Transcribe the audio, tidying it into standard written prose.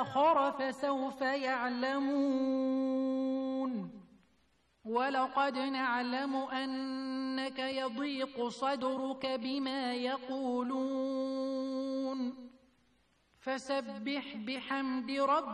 آخر فسوف يعلمون ولقد نعلم أنك يضيق صدرك بما يقولون فسبح بحمد ربك